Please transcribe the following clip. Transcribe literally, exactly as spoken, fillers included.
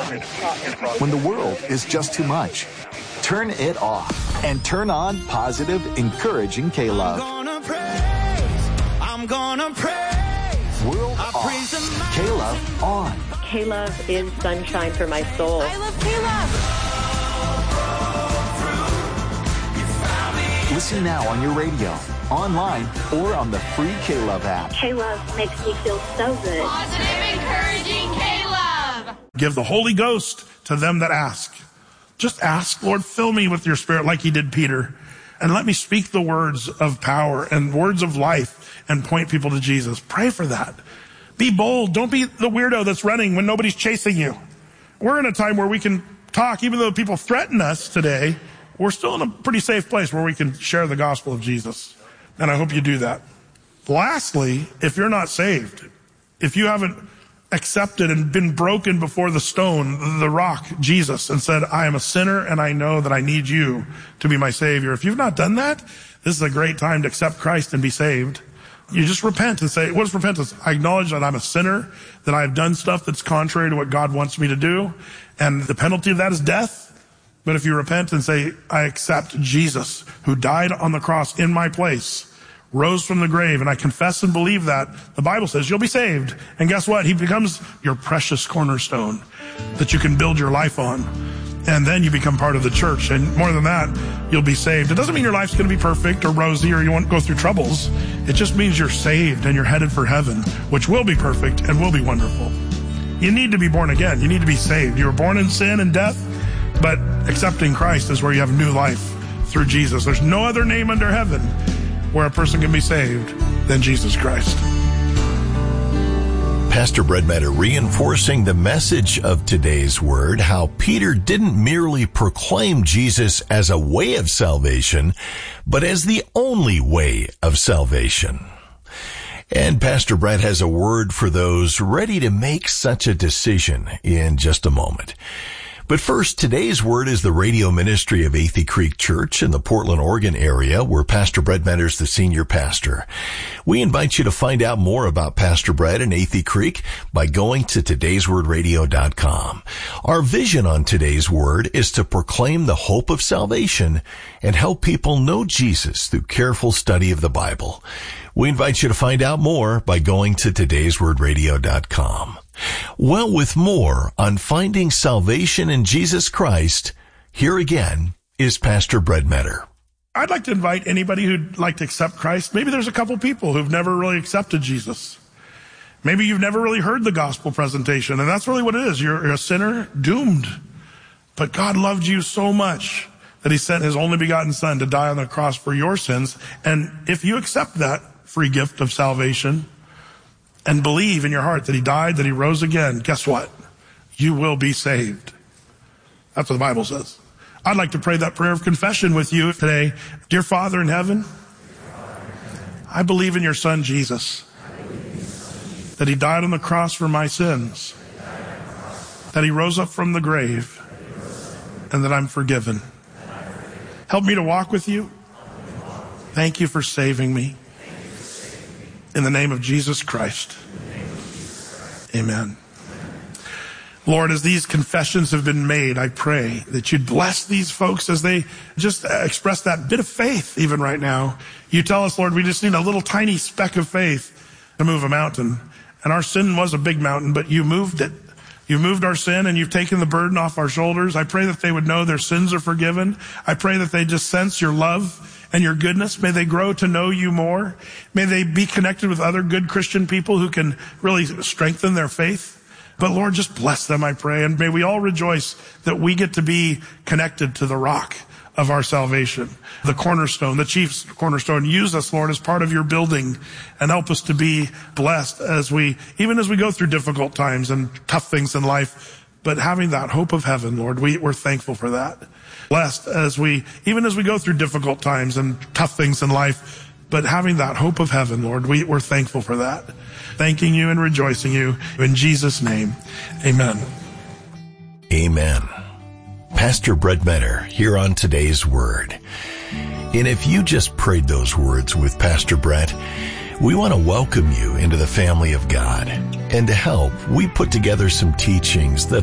When the world is just too much, turn it off and turn on positive, encouraging K-Love. I'm gonna praise, I'm gonna praise. World off, K-Love on. K-Love is sunshine for my soul. I love K-Love. Listen now on your radio, online, or on the free K-Love app. K-Love makes me feel so good. Positive, encouraging K-Love. Give the Holy Ghost to them that ask. Just ask, Lord, fill me with your Spirit like he did Peter. And let me speak the words of power and words of life and point people to Jesus. Pray for that. Be bold. Don't be the weirdo that's running when nobody's chasing you. We're in a time where we can talk, even though people threaten us today. We're still in a pretty safe place where we can share the gospel of Jesus. And I hope you do that. Lastly, if you're not saved, if you haven't accepted and been broken before the stone, the rock, Jesus, and said, I am a sinner and I know that I need you to be my Savior. If you've not done that, this is a great time to accept Christ and be saved. You just repent and say, what is repentance? I acknowledge that I'm a sinner, that I've done stuff that's contrary to what God wants me to do, and the penalty of that is death. But if you repent and say, I accept Jesus, who died on the cross in my place, rose from the grave, and I confess and believe that, the Bible says you'll be saved. And guess what? He becomes your precious cornerstone that you can build your life on. And then you become part of the church. And more than that, you'll be saved. It doesn't mean your life's going to be perfect or rosy or you won't go through troubles. It just means you're saved and you're headed for heaven, which will be perfect and will be wonderful. You need to be born again. You need to be saved. You were born in sin and death, but accepting Christ is where you have new life through Jesus. There's no other name under heaven where a person can be saved than Jesus Christ. Pastor Brett Metter reinforcing the message of today's word, how Peter didn't merely proclaim Jesus as a way of salvation, but as the only way of salvation. And Pastor Brett has a word for those ready to make such a decision in just a moment. But first, today's word is the radio ministry of Athey Creek Church in the Portland, Oregon area, where Pastor Brett Metter is the senior pastor. We invite you to find out more about Pastor Brett and Athey Creek by going to todays word radio dot com. Our vision on today's word is to proclaim the hope of salvation and help people know Jesus through careful study of the Bible. We invite you to find out more by going to todays word radio dot com. Well, with more on finding salvation in Jesus Christ, here again is Pastor Brett Metter. I'd like to invite anybody who'd like to accept Christ. Maybe there's a couple people who've never really accepted Jesus. Maybe you've never really heard the gospel presentation, and that's really what it is. You're a sinner, doomed. But God loved you so much that he sent his only begotten son to die on the cross for your sins. And if you accept that free gift of salvation and believe in your heart that he died, that he rose again, guess what? You will be saved. That's what the Bible says. I'd like to pray that prayer of confession with you today. Dear Father in heaven, I believe in your son Jesus, that he died on the cross for my sins, that he rose up from the grave, and that I'm forgiven. Help me to walk with you. Thank you for saving me. In the name of Jesus Christ. Amen. Lord, as these confessions have been made, I pray that you'd bless these folks as they just express that bit of faith even right now. You tell us, Lord, we just need a little tiny speck of faith to move a mountain. And our sin was a big mountain, but you moved it. You've moved our sin and you've taken the burden off our shoulders. I pray that they would know their sins are forgiven. I pray that they just sense your love and your goodness. May they grow to know you more. May they be connected with other good Christian people who can really strengthen their faith. But Lord, just bless them, I pray. And may we all rejoice that we get to be connected to the rock of our salvation, the cornerstone, the chief cornerstone. Use us, Lord, as part of your building and help us to be blessed as we, even as we go through difficult times and tough things in life, but having that hope of heaven, Lord, we, we're thankful for that. Blessed as we, even as we go through difficult times and tough things in life, but having that hope of heaven, Lord, we, we're thankful for that. Thanking you and rejoicing you in Jesus' name. Amen. Amen. Pastor Brett Metter here on today's word. And if you just prayed those words with Pastor Brett, we want to welcome you into the family of God. And to help, we put together some teachings that